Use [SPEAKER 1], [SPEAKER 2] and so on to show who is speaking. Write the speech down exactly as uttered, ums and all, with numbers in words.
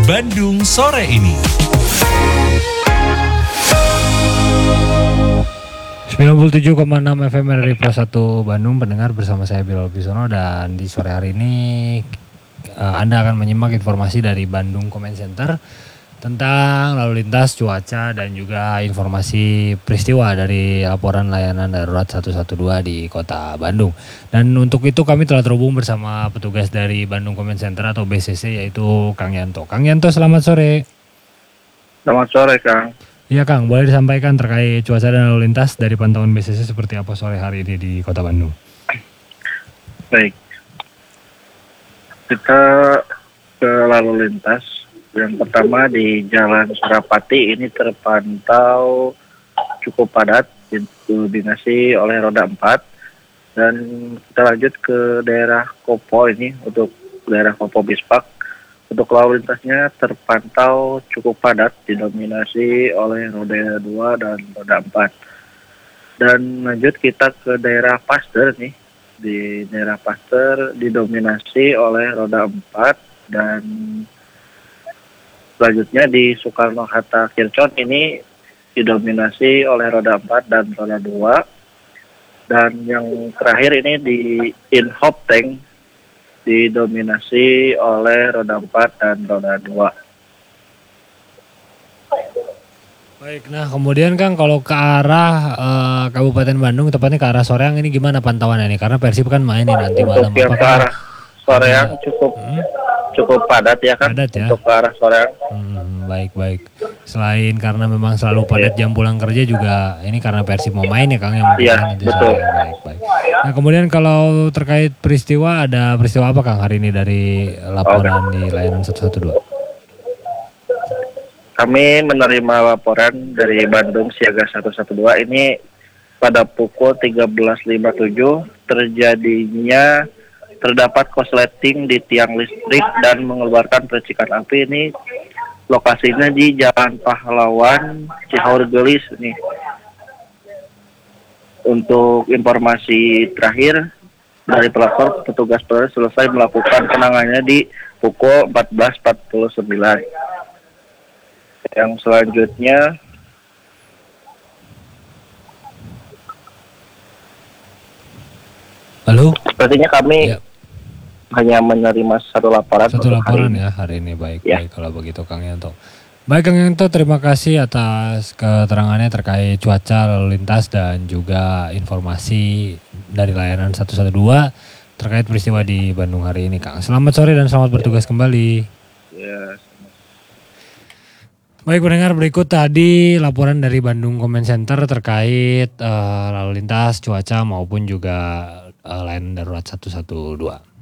[SPEAKER 1] Bandung sore ini.
[SPEAKER 2] sembilan puluh tujuh koma enam F M dari Pro satu Bandung, pendengar, bersama saya Bilal Bisono, dan di sore hari ini uh, Anda akan menyimak informasi dari Bandung Comment Center tentang lalu lintas, cuaca, dan juga informasi peristiwa dari laporan layanan darurat seratus dua belas di kota Bandung. Dan untuk itu kami telah terhubung bersama petugas dari Bandung Comment Center atau B C C, yaitu Kang Yanto. Kang Yanto, selamat sore.
[SPEAKER 3] Selamat sore, Kang.
[SPEAKER 2] Iya, Kang, boleh disampaikan terkait cuaca dan lalu lintas dari pantauan B C C seperti apa sore hari ini di kota Bandung?
[SPEAKER 3] Baik, kita ke lalu lintas. Yang pertama di Jalan Surapati ini terpantau cukup padat, didominasi oleh roda empat. Dan kita lanjut ke daerah Kopo ini, untuk daerah Kopo Bispak. Untuk lalu lintasnya terpantau cukup padat, didominasi oleh roda dua dan roda empat. Dan lanjut kita ke daerah Pasteur nih. Di daerah Pasteur didominasi oleh roda empat, dan selanjutnya di Soekarno-Hatta Kircon ini didominasi oleh roda empat dan roda dua. Dan yang terakhir ini di Inhop Tank didominasi oleh roda empat dan roda dua.
[SPEAKER 2] Baik, nah kemudian Kang, kalau ke arah uh, Kabupaten Bandung, tepatnya ke arah Soreang, ini gimana pantauannya nih? Karena Persib kan main nih nanti malam.
[SPEAKER 3] Untuk yang ke arah Soreang cukup hmm? cukup padat ya kan?
[SPEAKER 2] Padat ya?
[SPEAKER 3] Untuk ke arah Soreang.
[SPEAKER 2] Hmm, baik, baik. Selain karena memang selalu padat jam pulang kerja, juga ini karena Persib mau main ya Kang, yang mungkin
[SPEAKER 3] iya,
[SPEAKER 2] nanti
[SPEAKER 3] betul.
[SPEAKER 2] Soreang. Baik, baik. Nah kemudian kalau terkait peristiwa, ada peristiwa apa Kang hari ini dari laporan okay. di layanan seratus dua belas?
[SPEAKER 3] Kami menerima laporan dari Bandung Siaga seratus dua belas ini pada pukul tiga belas lima puluh tujuh terjadinya terdapat korsleting di tiang listrik dan mengeluarkan percikan api. Ini lokasinya di Jalan Pahlawan, Cihaur Gelis nih. Untuk informasi terakhir dari pelapor, petugas pemadam selesai melakukan penanganannya di pukul empat belas empat puluh sembilan. Yang selanjutnya
[SPEAKER 2] Halo?
[SPEAKER 3] Sepertinya kami
[SPEAKER 2] ya.
[SPEAKER 3] hanya menerima satu laporan.
[SPEAKER 2] Satu laporan hari ya hari ini. Baik, ya. Baik kalau begitu Kang Yanto. Baik Kang Yanto, terima kasih atas keterangannya terkait cuaca, lalu lintas, dan juga informasi dari layanan seratus dua belas terkait peristiwa di Bandung hari ini, Kang. Selamat sore dan selamat bertugas kembali. Ya. Baik pendengar, berikut tadi laporan dari Bandung Comment Center terkait uh, lalu lintas, cuaca, maupun juga uh, layanan darurat seratus dua belas.